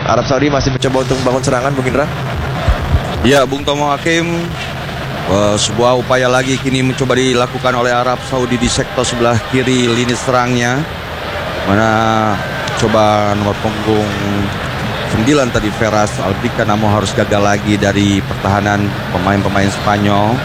Arab Saudi masih mencoba untuk membangun serangan, Bung Indra. Ya, Bung Tomo Hakim, sebuah upaya lagi kini mencoba dilakukan oleh Arab Saudi di sektor sebelah kiri lini serangnya, mana coba nomor punggung 9 tadi Feras Albrika, namun harus gagal lagi dari pertahanan pemain-pemain Spanyol.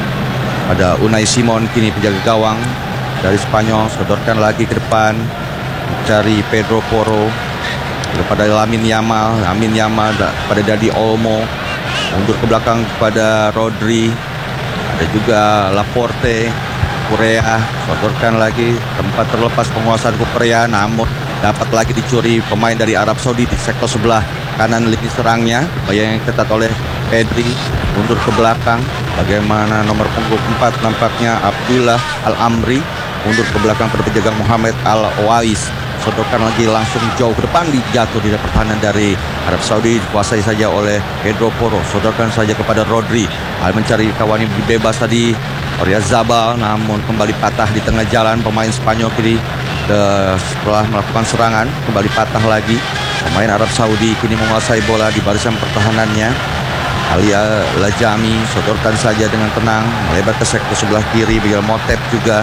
Ada Unai Simon kini penjaga gawang dari Spanyol, sodorkan lagi ke depan mencari Pedro Porro kepada Lamine Yamal pada Dani Olmo, mundur ke belakang kepada Rodri, ada juga Laporte, Korea, sodorkan lagi tempat terlepas penguasaan Korea, namun dapat lagi dicuri pemain dari Arab Saudi di sektor sebelah kanan lini serangnya, yang ketat oleh Pedri, mundur ke belakang. Bagaimana nomor punggung 4 nampaknya Abdullah Al-Amri, mundur ke belakang pada penjaga Muhammad Al-Owais, sodorkan lagi langsung jauh ke depan, dijatuh di pertahanan dari Arab Saudi, dikuasai saja oleh Pedro Porro, sodorkan saja kepada Rodri, mencari kawan yang bebas tadi Oyarzabal, namun kembali patah di tengah jalan pemain Spanyol kini. Setelah melakukan serangan kembali patah lagi pemain Arab Saudi, kini menguasai bola di barisan pertahanannya. Alia Lajami sodorkan saja dengan tenang melebar ke sektor sebelah kiri, Miguel Motep juga.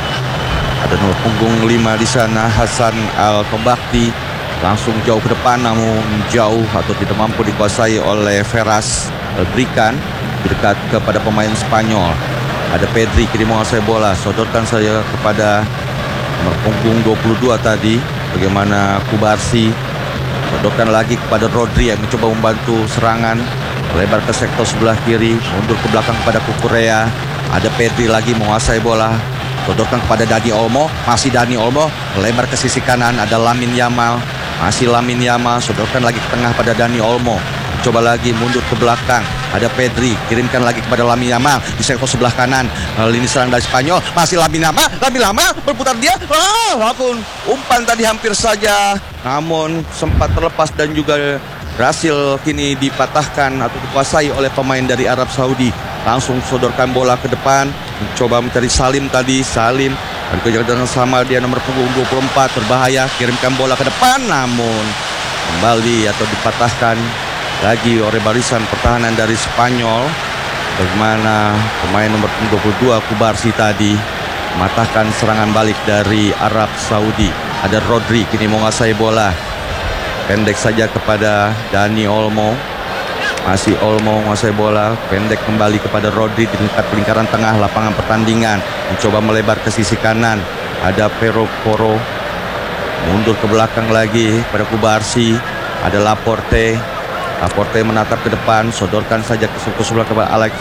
Ada nomor punggung 5 di sana, Hasan Al-Tombakti, langsung jauh ke depan, namun jauh atau tidak mampu dikuasai oleh Feras Albrikan, dekat kepada pemain Spanyol. Ada Pedri kini menguasai bola, sodorkan saja kepada nomor punggung 22 tadi. Bagaimana Kubarsi, sodorkan lagi kepada Rodri yang mencoba membantu serangan, melebar ke sektor sebelah kiri, mundur ke belakang kepada Kukurea. Ada Pedri lagi menguasai bola, sodorkan kepada Dani Olmo, masih Dani Olmo, melebar ke sisi kanan, ada Lamine Yamal, masih Lamine Yamal, sodorkan lagi ke tengah pada Dani Olmo, coba lagi mundur ke belakang, ada Pedri, kirimkan lagi kepada Lamine Yamal di sektor sebelah kanan, lini serang dari Spanyol, masih Lamine Yamal berputar dia, walaupun umpan tadi hampir saja, namun sempat terlepas dan juga berhasil kini dipatahkan atau dikuasai oleh pemain dari Arab Saudi. Langsung sodorkan bola ke depan, mencoba mencari Salim tadi, Salim dengan sama dia nomor punggung 24, berbahaya, kirimkan bola ke depan, namun kembali atau dipatahkan lagi oleh barisan pertahanan dari Spanyol. Bagaimana pemain nomor punggung 22 Kubarsi tadi mematahkan serangan balik dari Arab Saudi. Ada Rodri kini menguasai bola, pendek saja kepada Dani Olmo, masih Olmo menguasai bola, pendek kembali kepada Rodri di dekat lingkaran tengah lapangan pertandingan, mencoba melebar ke sisi kanan, ada Pedro Porro, mundur ke belakang lagi pada Kubarsi, ada Laporte menatap ke depan, sodorkan saja ke sebelah kepada Alex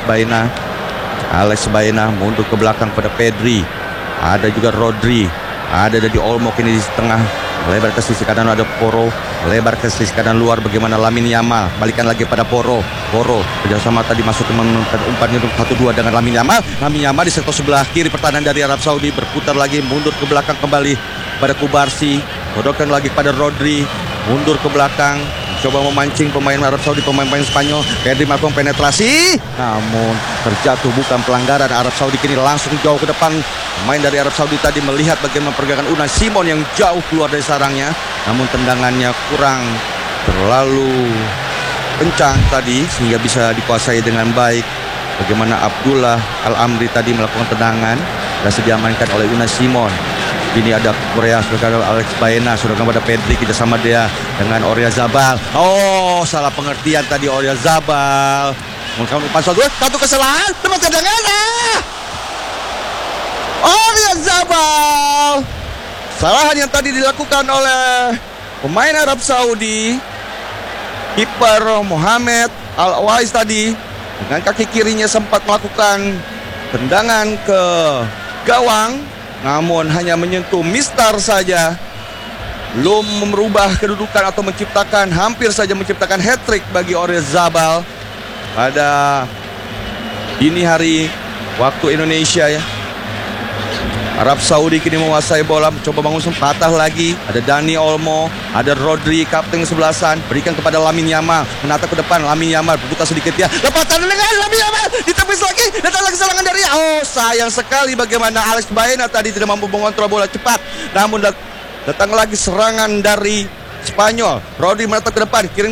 Baena, mundur ke belakang pada Pedri, ada juga Rodri, ada Dani Olmo kini di tengah, melebar ke sisi kanan, ada Porro, melebar ke sisi kanan luar. Bagaimana Lamine Yamal, balikan lagi pada Porro kerjasama tadi masuk ke umpan 1-2 dengan Lamine Yamal di sektor sebelah kiri pertahanan dari Arab Saudi, berputar lagi, mundur ke belakang kembali pada Kubarsi, sodorkan lagi pada Rodri, mundur ke belakang, coba memancing pemain Arab Saudi, pemain-pemain Spanyol. Pedri melakukan penetrasi, namun terjatuh, bukan pelanggaran. Arab Saudi kini langsung jauh ke depan. Pemain dari Arab Saudi tadi melihat bagaimana pergerakan Unai Simon yang jauh keluar dari sarangnya, namun tendangannya kurang terlalu kencang tadi sehingga bisa dikuasai dengan baik. Bagaimana Abdullah Al-Amri tadi melakukan tendangan, berhasil diamankan oleh Unai Simon. Ini ada Korea, sudah Alex Baena, sudah kepada Pedri, kerjasama dia dengan Oyarzabal. Salah pengertian tadi Oyarzabal. Melakukan umpan satu kesalahan, tempat tendangan. Oyarzabal. Kesalahan yang tadi dilakukan oleh pemain Arab Saudi, kiper Muhammad Al-Owais tadi, dengan kaki kirinya sempat melakukan tendangan ke gawang, namun hanya menyentuh mistar saja, belum merubah kedudukan atau hampir saja menciptakan hat-trick bagi Oyarzabal pada dini hari waktu Indonesia ya. Arab Saudi kini menguasai bola, mencoba bangun patah lagi. Ada Dani Olmo, ada Rodri, kapten kesebelasan, berikan kepada Lamine Yamal, menatap ke depan. Lamine Yamal berputar sedikit ya, lepaskan dengan Lamine Yamal, ditepis lagi, datang lagi serangan dari sayang sekali bagaimana Alex Baena tadi tidak mampu mengontrol bola cepat, namun datang lagi serangan dari Spanyol. Rodri menatap ke depan, kirim